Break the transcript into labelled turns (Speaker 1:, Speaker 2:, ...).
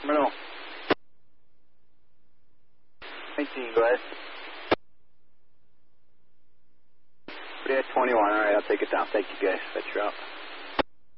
Speaker 1: Terminal. 19, go ahead. 21, alright, I'll take it down. Thank you guys. That's your out.